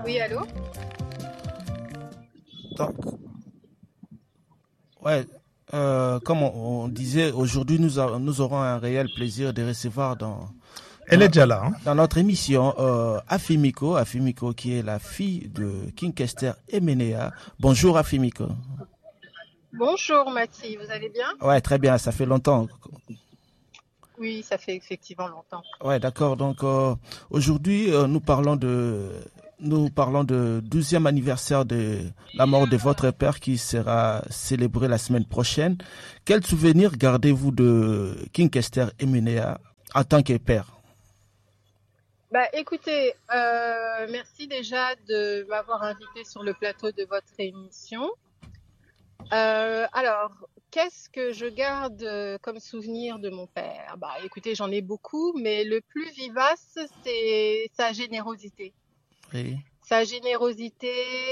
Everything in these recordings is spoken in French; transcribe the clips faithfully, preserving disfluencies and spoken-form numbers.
Oui, allô? Donc, ouais, euh, comme on, on disait, aujourd'hui, nous, a- nous aurons un réel plaisir de recevoir dans, Elle est dans, déjà là. Hein. dans notre émission euh, Afimiko, Afimiko qui est la fille de King Kester Emenea. Bonjour Afimiko. Bonjour Mathie, vous allez bien? Ouais, très bien, ça fait longtemps. Oui, ça fait effectivement longtemps. Ouais, d'accord. Donc euh, aujourd'hui, euh, nous parlons de nous parlons de douzième anniversaire de la mort de votre père qui sera célébré la semaine prochaine. Quel souvenir gardez-vous de King Kester Emenea en tant que père? Bah écoutez, euh, merci déjà de m'avoir invité sur le plateau de votre émission. Euh, alors, qu'est-ce que je garde euh, comme souvenir de mon père? Bah écoutez, j'en ai beaucoup, mais le plus vivace, c'est sa générosité. Oui, Sa générosité,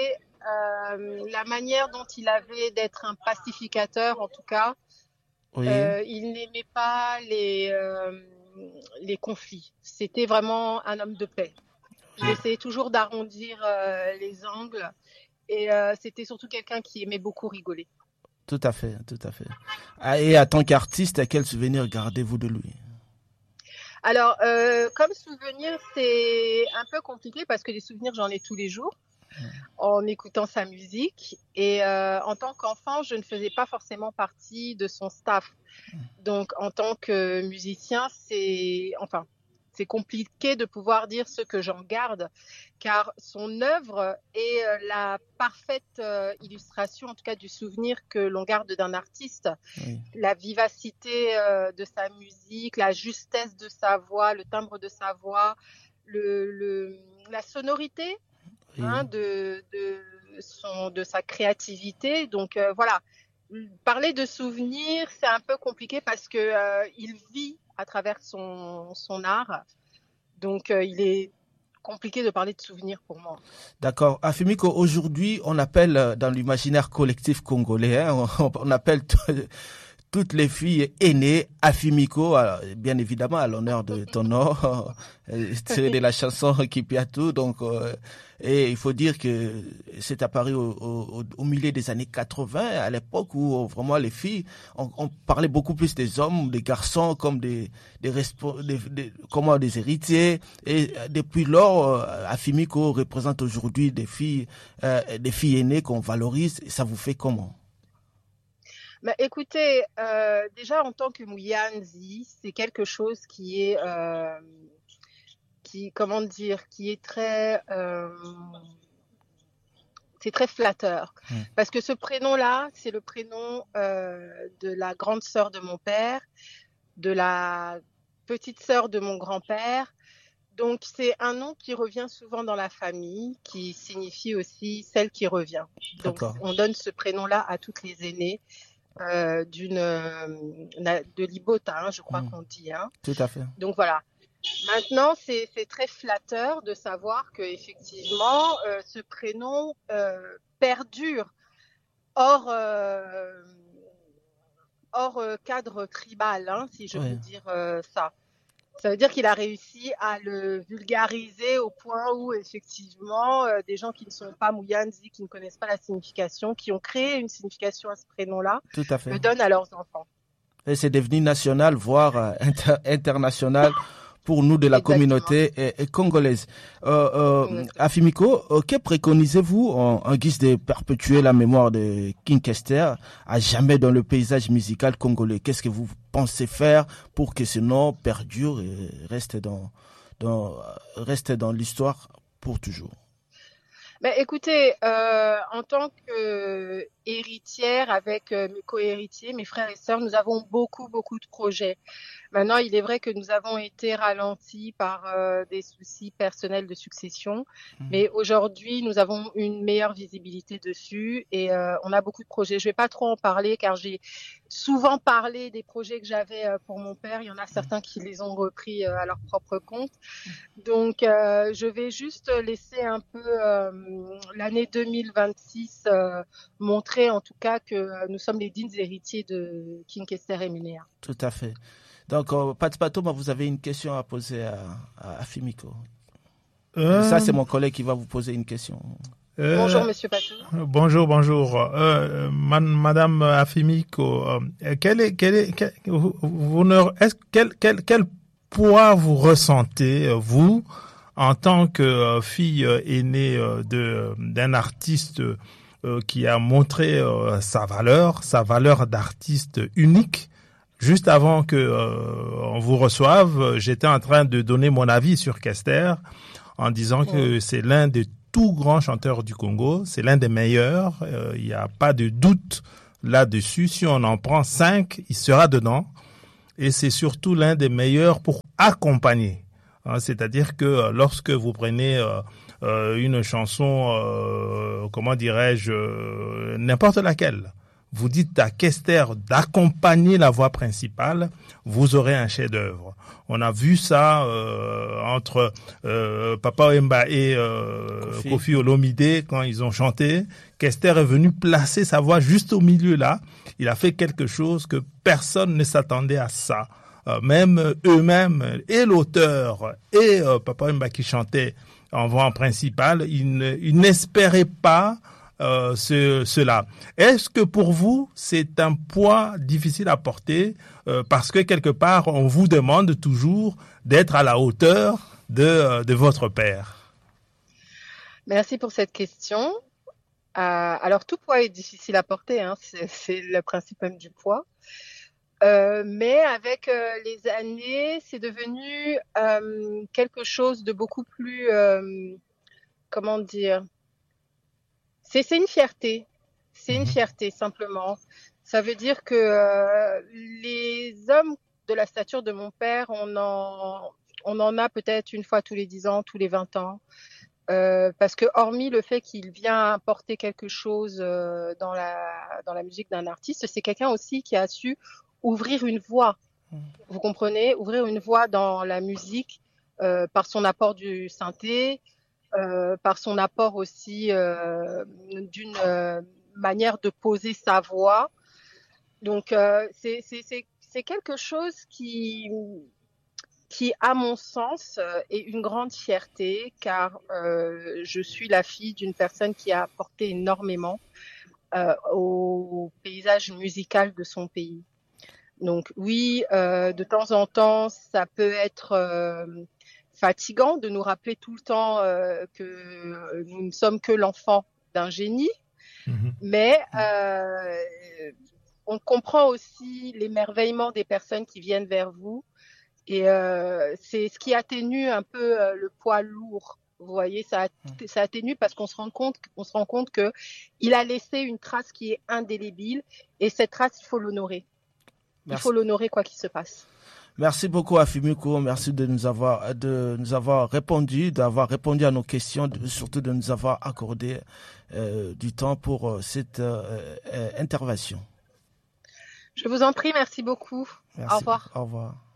euh, la manière dont il avait d'être un pacificateur en tout cas. oui, Euh, il n'aimait pas les, euh, les conflits. C'était vraiment un homme de paix. Il oui, essayait toujours d'arrondir euh, les angles et euh, c'était surtout quelqu'un qui aimait beaucoup rigoler. tout à fait, tout à fait. Ah, et en tant qu'artiste, quel souvenir gardez-vous de lui? Alors, euh, comme souvenir, c'est un peu compliqué parce que des souvenirs, j'en ai tous les jours en écoutant sa musique. Et euh, en tant qu'enfant, je ne faisais pas forcément partie de son staff. Donc, en tant que musicien, c'est enfin, c'est compliqué de pouvoir dire ce que j'en garde, car son œuvre est euh, la parfaite euh, illustration, en tout cas, du souvenir que l'on garde d'un artiste. Oui, La vivacité euh, de sa musique, la justesse de sa voix, le timbre de sa voix, le, le, la sonorité oui. hein, de, de, son, de sa créativité. Donc euh, voilà, parler de souvenirs, c'est un peu compliqué parce que euh, il vit à travers son, son art. Donc euh, il est compliqué de parler de souvenirs pour moi. D'accord. Afimiko, aujourd'hui, on appelle euh, dans l'imaginaire collectif congolais, hein, on, on appelle toutes les filles aînées Afimiko, alors, bien évidemment à l'honneur de ton nom, euh, tiré de la chanson Kipiatu. Donc, euh, et il faut dire que c'est apparu au, au, au milieu des années quatre-vingts, à l'époque où vraiment les filles, on, on parlait beaucoup plus des hommes, des garçons comme des des, respo, des, des comment des héritiers. Et depuis lors, euh, Afimiko représente aujourd'hui des filles, euh, des filles aînées qu'on valorise. Et ça vous fait comment? Bah, écoutez, euh, déjà en tant que Mouyanzi, c'est quelque chose qui est, euh, qui, comment dire, qui est très, euh, c'est très flatteur. Hmm. Parce que ce prénom-là, c'est le prénom euh, de la grande sœur de mon père, de la petite sœur de mon grand-père. Donc c'est un nom qui revient souvent dans la famille, qui signifie aussi celle qui revient. Donc D'accord. on donne ce prénom-là à toutes les aînées euh, d'une euh, de l'Ibota, hein, je crois Hmm. qu'on dit. Hein. Tout à fait. Donc voilà. Maintenant, c'est, c'est très flatteur de savoir que effectivement, euh, ce prénom euh, perdure hors euh, hors euh, cadre tribal, hein, si je Oui. peux dire euh, ça. Ça veut dire qu'il a réussi à le vulgariser au point où effectivement euh, des gens qui ne sont pas Mouyanzi, qui ne connaissent pas la signification, qui ont créé une signification à ce prénom-là, Tout à fait. le donnent à leurs enfants. Et c'est devenu national, voire euh, inter- international pour nous de la Exactement. communauté euh, euh, congolaise. Euh, euh, Exactement. Afimiko, euh, que préconisez-vous en, en guise de perpétuer la mémoire de King Kester à jamais dans le paysage musical congolais? Qu'est-ce que vous pensez faire pour que ce nom perdure et reste dans, dans, reste dans l'histoire pour toujours? Ben, écoutez, euh, en tant qu'héritière avec euh, mes co-héritiers, mes frères et sœurs, nous avons beaucoup, beaucoup de projets. Maintenant, il est vrai que nous avons été ralentis par euh, des soucis personnels de succession, mais aujourd'hui, nous avons une meilleure visibilité dessus et euh, on a beaucoup de projets. Je vais pas trop en parler car j'ai souvent parlé des projets que j'avais euh, pour mon père. Il y en a certains qui les ont repris euh, à leur propre compte. Donc, euh, je vais juste laisser un peu euh, l'année deux mille vingt-six euh, montrer en tout cas que euh, nous sommes les dignes héritiers de King Kester Emenea. Tout à fait. Donc, euh, Pat Patoma, vous avez une question à poser à, à Afimiko. Euh... Ça, c'est mon collègue qui va vous poser une question. Euh, bonjour, Monsieur Patou. Bonjour, bonjour. Euh, Madame Afimiko, euh, quel est, quel est, quel, vous, vous ne, est-ce, quel, quel, quel poids vous ressentez, vous, en tant que euh, fille aînée euh, de, d'un artiste euh, qui a montré euh, sa valeur, sa valeur d'artiste unique? Juste avant que euh, on vous reçoive, j'étais en train de donner mon avis sur Kester en disant que c'est l'un des tout grands chanteurs du Congo, c'est l'un des meilleurs, il euh, n'y a pas de doute là-dessus. Si on en prend cinq, il sera dedans. Et c'est surtout l'un des meilleurs pour accompagner. Hein, c'est-à-dire que euh, lorsque vous prenez euh, euh, une chanson, euh, comment dirais-je, euh, n'importe laquelle, vous dites à Kester d'accompagner la voix principale, vous aurez un chef-d'œuvre. On a vu ça euh, entre euh, Papa Wemba et euh, Kofi. Kofi Olomide quand ils ont chanté. Kester est venu placer sa voix juste au milieu là. Il a fait quelque chose que personne ne s'attendait à ça. Euh, même eux-mêmes, et l'auteur et euh, Papa Wemba qui chantait en voix principale, ils, ne, ils n'espéraient pas Euh, ce, cela. Est-ce que pour vous, c'est un poids difficile à porter euh, parce que quelque part, on vous demande toujours d'être à la hauteur de, de votre père? Merci pour cette question. Euh, alors, tout poids est difficile à porter, hein, c'est, c'est le principe même du poids. Euh, mais avec euh, les années, c'est devenu euh, quelque chose de beaucoup plus, euh, comment dire, C'est, c'est une fierté, c'est une fierté simplement. Ça veut dire que euh, les hommes de la stature de mon père, on en, on en a peut-être une fois tous les dix ans, tous les vingt ans. Euh, parce que hormis le fait qu'il vient apporter quelque chose euh, dans la, dans la musique d'un artiste, c'est quelqu'un aussi qui a su ouvrir une voie. Vous comprenez? Ouvrir une voie dans la musique euh, par son apport du synthé, Euh, par son apport aussi euh, d'une euh, manière de poser sa voix. Donc, euh, c'est, c'est, c'est, c'est quelque chose qui, qui, à mon sens, est une grande fierté, car euh, je suis la fille d'une personne qui a apporté énormément euh, au paysage musical de son pays. Donc, oui, euh, de temps en temps, ça peut être... Euh, fatigant de nous rappeler tout le temps euh, que nous ne sommes que l'enfant d'un génie, mmh. mais euh, on comprend aussi l'émerveillement des personnes qui viennent vers vous et euh, c'est ce qui atténue un peu euh, le poids lourd. Vous voyez, ça, ça atténue parce qu'on se rend compte, on se rend compte que il a laissé une trace qui est indélébile et cette trace, il faut l'honorer. Merci. Il faut l'honorer quoi qu'il se passe. Merci beaucoup Afimiko, merci de nous avoir de nous avoir répondu, d'avoir répondu à nos questions, de, surtout de nous avoir accordé euh, du temps pour euh, cette euh, euh, intervention. Je vous en prie, merci beaucoup. Merci. Au revoir. Au revoir.